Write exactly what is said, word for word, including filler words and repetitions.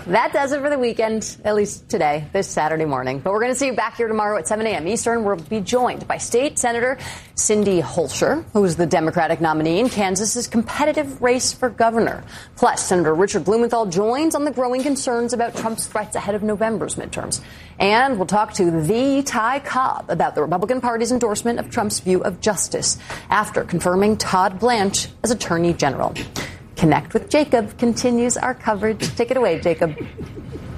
that does it for the weekend, at least today, this Saturday morning. But we're going to see you back here tomorrow at seven a.m. Eastern. We'll be joined by State Senator Cindy Holscher, who is the Democratic nominee in Kansas's competitive race for governor. Plus, Senator Richard Blumenthal joins on the growing concerns about Trump's threats ahead of November's midterms. And we'll talk to the Ty Cobb about the Republican Party's endorsement of Trump's view of justice after confirming Todd Blanche as Attorney General. Connect with Jacob continues our coverage. Take it away, Jacob.